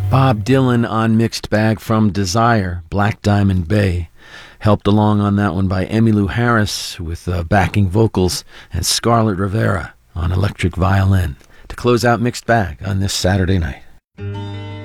Bob Dylan on Mixed Bag from Desire, Black Diamond Bay. Helped along on that one by Emmylou Harris with backing vocals, and Scarlett Rivera on electric violin to close out Mixed Bag on this Saturday night.